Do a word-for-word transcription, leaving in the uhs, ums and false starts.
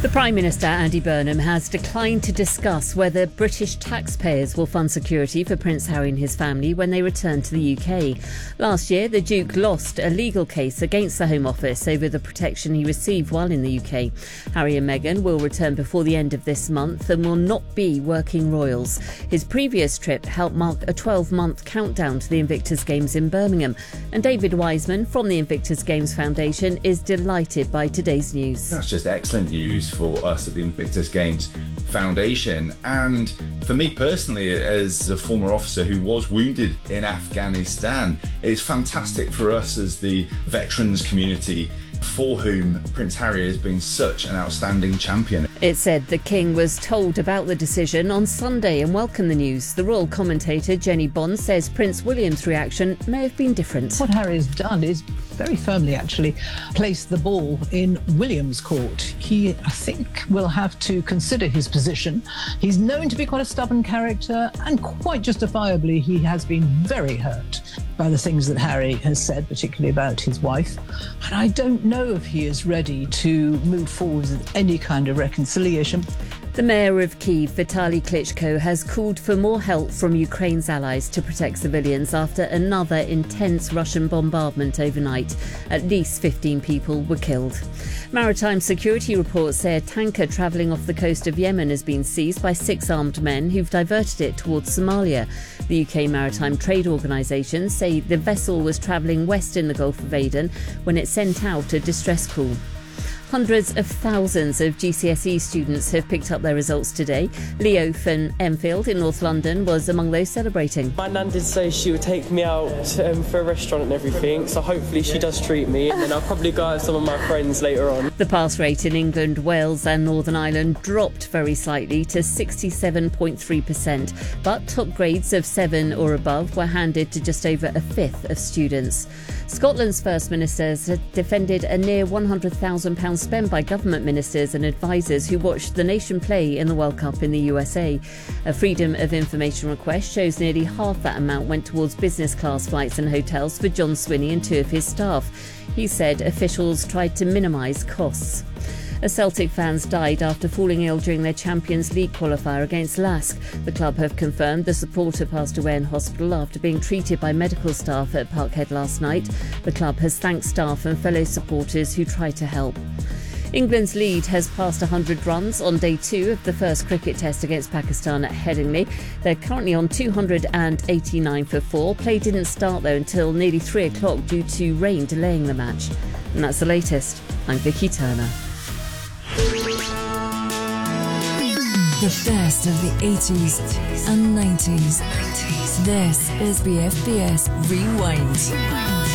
The Prime Minister, Andy Burnham, has declined to discuss whether British taxpayers will fund security for Prince Harry and his family when they return to the U K. Last year, the Duke lost a legal case against the Home Office over the protection he received while in the U K. Harry and Meghan will return before the end of this month and will not be working royals. His previous trip helped mark a twelve-month countdown to the Invictus Games in Birmingham. And David Wiseman from the Invictus Games Foundation is delighted by today's news. That's just excellent news for us at the Invictus Games Foundation, and for me personally, as a former officer who was wounded in Afghanistan, it's fantastic for us as the veterans community for whom Prince Harry has been such an outstanding champion. It said the King was told about the decision on Sunday and welcomed the news. The royal commentator Jenny Bond says Prince William's reaction may have been different. What Harry has done is very firmly actually placed the ball in William's court. He, I think, will have to consider his position. He's known to be quite a stubborn character, and quite justifiably he has been very hurt by the things that Harry has said, particularly about his wife. And I don't know if he is ready to move forward with any kind of reconciliation. The mayor of Kyiv, Vitaly Klitschko, has called for more help from Ukraine's allies to protect civilians after another intense Russian bombardment overnight. At least fifteen people were killed. Maritime security reports say a tanker travelling off the coast of Yemen has been seized by six armed men who've diverted it towards Somalia. The U K Maritime Trade Organisation say the vessel was travelling west in the Gulf of Aden when it sent out a distress call. Hundreds of thousands of G C S E students have picked up their results today. Leo from Enfield in North London was among those celebrating. My nan did say she would take me out um, for a restaurant and everything, so hopefully she does treat me, and then I'll probably go out with some of my friends later on. The pass rate in England, Wales and Northern Ireland dropped very slightly to sixty-seven point three percent, but top grades of seven or above were handed to just over a fifth of students. Scotland's First Minister has defended a near one hundred thousand pounds spent by government ministers and advisers who watched the nation play in the World Cup in the U S A. A Freedom of Information request shows nearly half that amount went towards business class flights and hotels for John Swinney and two of his staff. He said officials tried to minimise costs. A Celtic fans died after falling ill during their Champions League qualifier against Lask. The club have confirmed the supporter passed away in hospital after being treated by medical staff at Parkhead last night. The club has thanked staff and fellow supporters who tried to help. England's lead has passed one hundred runs on day two of the first cricket test against Pakistan at Headingley. They're currently on two hundred eighty-nine for four. Play didn't start though until nearly three o'clock due to rain delaying the match. And that's the latest. I'm Vicky Turner. The best of the eighties and nineties. This is B F B S Rewind.